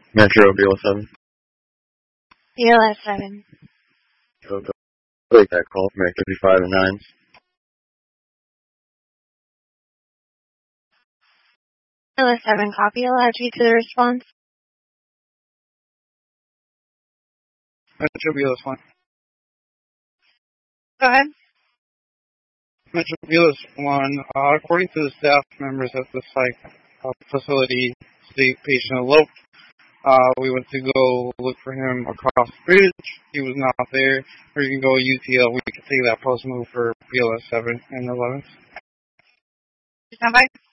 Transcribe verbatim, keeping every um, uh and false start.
Metro B L S seven. B L S seven. Go, go. Take that call from fifty-five and nines. B L S seven, copy. I'll add you to the response. Metro B L S one. Go ahead. Metro B L S one, uh, according to the staff members at the psych uh, facility, the patient eloped. Uh, we went to go look for him across the bridge. He was not there. Or you can go U T L. We can take that post move for B L S seven and eleven. Stand by.